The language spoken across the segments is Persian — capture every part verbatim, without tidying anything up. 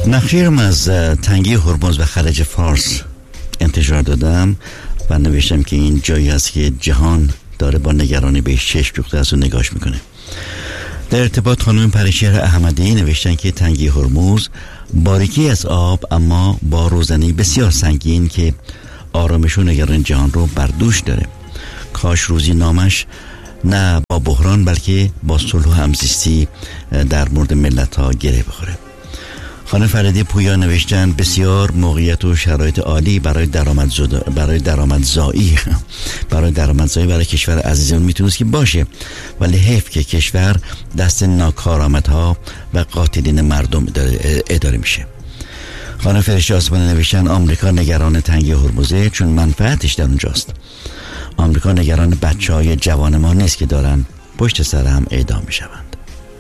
نقشه‌ام از تنگی هرمز و خلیج فارس انتشار دادم و نوشتم که این جایی است که جهان داره با نگرانی بهش چشم دوخته است و نگاش میکنه. در ارتباط خانم پریشهر احمدی نوشتن که تنگی هرمز باریکی از آب اما با روزنی بسیار سنگین که آرامش و نگرانی جهان رو بر دوش داره. کاش روزی نامش نه با بحران بلکه با صلح و همزیستی در مورد ملت ها گره بخوره. خانم فریدی پویا نوشتن بسیار موقعیت و شرایط عالی برای درآمد زدا... برای درآمدزایی برای درآمدزایی برای کشور عزیزمون میتونست که باشه، ولی حیف که کشور دست ناکارآمدها و قاتلین مردم اداره, اداره میشه. خانم فرشته آسمانی نوشتن آمریکا نگران تنگی هرمزه چون منفعتش در اونجاست. آمریکا نگران بچهای جوان ما نیست که دارن پشت سر هم اعدام میشوند.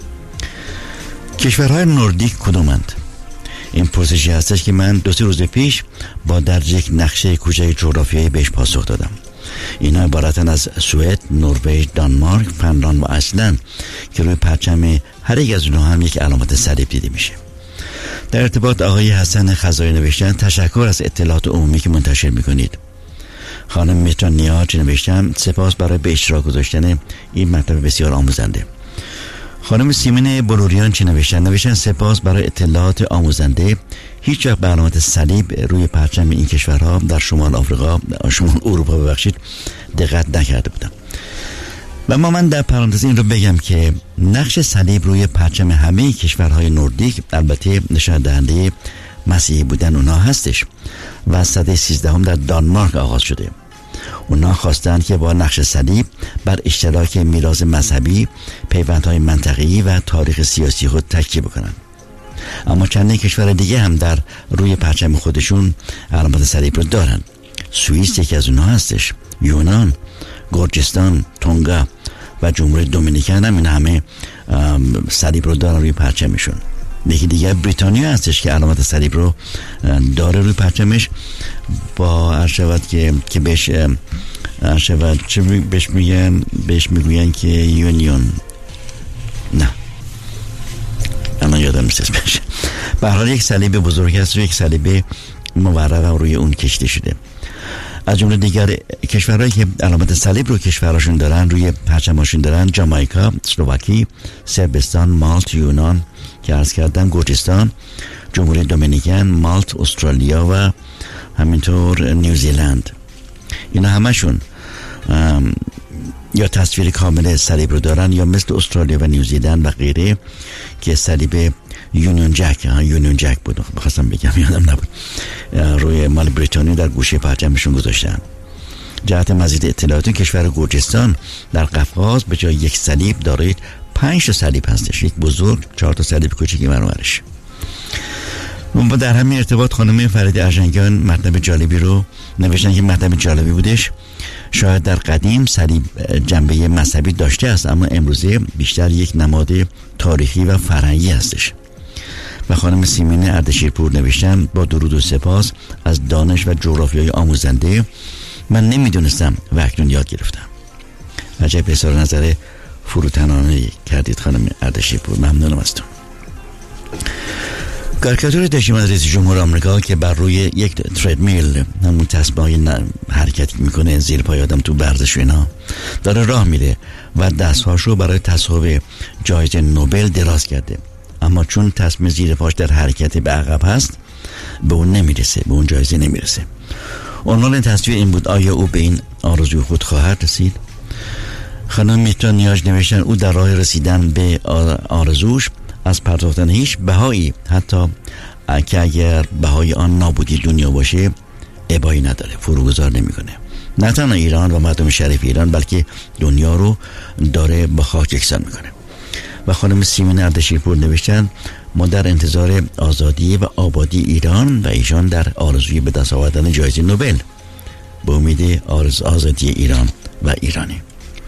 کشورهای نوردیک کدومند؟ این پرسشی هستش که من دو سه روز پیش با درج یک نقشه کوچه جغرافیایی بهش پاسخ دادم. اینا عبارتن از سوئد، نروژ، دانمارک، فنلاند و ایسلند که روی پرچم هر یک از اونها هم یک علامت صلیب دیده میشه. در ارتباط آقای حسن خزایی نوشتن تشکر از اطلاعات عمومی که منتشر میکنید. خانم میترا نیاج نوشتن سپاس برای به اشتراک گذاشتن این مطلب بسیار آموزنده. خانم سیمین بلوریان چی نوشتن؟ نوشتن سپاس برای اطلاعات آموزنده. هیچ وقت به علامت صلیب روی پرچم این کشورها در شمال آفریقا شمال اروپا ببخشید دقت نکرده بودم. و ما من در پرانتز این رو بگم که نقش صلیب روی پرچم همه کشورهای نوردیک البته نشان دهنده مسیحی بودن اونها هستش و از سده سیزدهم در دانمارک آغاز شده. اونا خواستند که با نقش صلیب بر اشتراک میراث مذهبی، پیوندهای منطقه‌ای و تاریخ سیاسی خود تکیه بکنن. اما چند کشور دیگه هم در روی پرچم خودشون علامت صلیب رو دارن. سوئیس یکی از اونها هستش، یونان، گرجستان، تونگا و جمهوری دومینیکن هم این همه صلیب رو دارن روی پرچمشون. یکی دیگه بریتانیا هستش که علامت صلیب رو داره روی پرچمش با ارشود که که بهش ارشود چه بهش میگن بهش میگوین که یونیون نه الان یادم نیست اسمش. به هر حال یک صلیب بزرگ هست و یک صلیب مورق روی اون کشیده شده. از جمله دیگر کشورهایی که علامت صلیب رو کشوراشون دارن روی پرچماشون دارن جامائیکا، اسلواکی، صربستان، مالت، یونان که عرض کردم، گرجستان، جمهوری دومینیکن، مالت، استرالیا و همینطور نیوزیلند. اینا همشون یا تصویر کامل صلیب رو دارن یا مثل استرالیا و نیوزیلند و غیره که صلیب یونیون جک ها یونیون جک بود بخواستم بگم یادم نبود روی مال بریتانیا در گوشه پرچمشون گذاشتن. جهت مزید اطلاعات کشور گرجستان در قفقاز به جای یک صلیب دارای پنج تا صلیب هستش، یک بزرگ، چهار تا صلیب کوچیکی برابرش. و در همین ارتباط خانم فریدی ارژنگان مطلب جالبی رو نوشتن که مطلب جالبی بودش. شاید در قدیم صلیب جنبه مذهبی داشته است اما امروزه بیشتر یک نماد تاریخی و فرهنگی هستش. و خانم سیمین اردشیرپور نوشتن با درود و سپاس از دانش و جغرافیای آموزنده. من نمیدونستم و اکنون یاد گرفتم. عجب اظهار نظر فروتنانه کردید خانم اردشیرپور، ممنونم از تو. کاریکاتور دشمن رئیس جمهور آمریکا که بر روی یک تردمیل همون تسبیح حرکت میکنه زیر پای آدم تو ورزش و اینا داره راه میره و دستهاشو برای تصاحب جایزه نوبل دراز کرده، اما چون تصمیم زیر پاش در حرکت به عقب هست به اون نمیرسه، به اون جایزه نمیرسه. عنوان این تصویر این بود: آیا او به این آرزوی خود خواهد رسید؟ خانم میترا نیاج نوشتن او در راه رسیدن به آرزوش از پرداختن هیچ بهایی، حتی که اگر بهای آن نابودی دنیا باشه، ابایی نداره، فروگذار نمیکنه. نه تنها ایران و مردم شریف ایران بلکه دنیا رو داره با خاک یکسان میکنه. و خانم سیمین اردشیرپور نوشتن ما در انتظار آزادی و آبادی ایران و ایشان در آرزوی به دست آوردن جایزه نوبل به امید آرز آزادی ایران و ایرانی.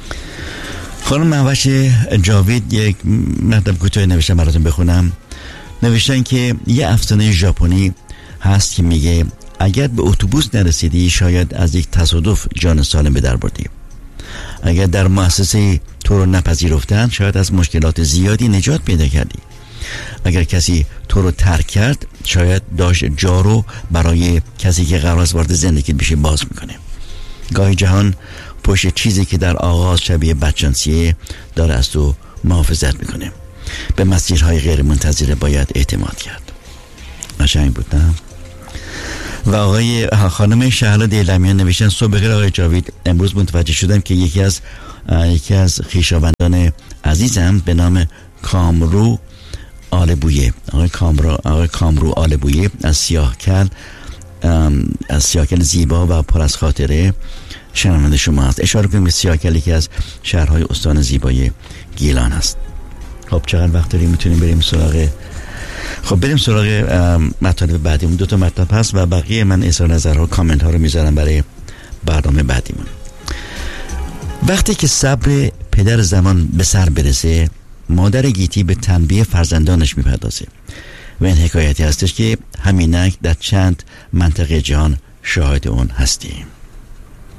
خانم مهوش جاوید یک مطلب کوتاه نوشتن براتون بخونم. نوشتن که یه افسانه ژاپنی هست که میگه اگر به اتوبوس نرسیدی شاید از یک تصادف جان سالم به در بردی. اگر در مؤسسه تو رو نپذیرفتن شاید از مشکلات زیادی نجات پیدا کردی. اگر کسی تو رو ترک کرد شاید داشت جا رو برای کسی که قرار است وارد زندگیت بشه باز میکنه. گاهی جهان پشت چیزی که در آغاز شبیه بدشانسیه داره از تو محافظت میکنه. به مسیرهای غیر منتظره باید اعتماد کرد. قشنگ بود نه؟ و آقای خانم شهلا دیلمیان نوشتن صبح بخیر آقای جاوید، امروز متوجه شدم که یکی از یکی از خویشاوندان عزیزم به نام کامرو آلبویه، آقای کامرو آقای کامرو آلبویه از سیاهکل از سیاهکل زیبا و پر از خاطره شنونده شما است. اشاره کنیم که سیاهکل یکی از شهرهای استان زیبای گیلان است. خب چقدر وقت داریم؟ میتونیم بریم سراغ خب بریم سراغ مطالب بعدیمون. دو تا مطلب هست و بقیه من اظهار نظرها کامنت ها رو میذارم برای برنامه بعدیمون. وقتی که صبر پدر زمان به سر برسه، مادر گیتی به تنبیه فرزندانش میپردازه و این حکایتی هستش که همینک در چند منطقه جهان شاهد اون هستیم.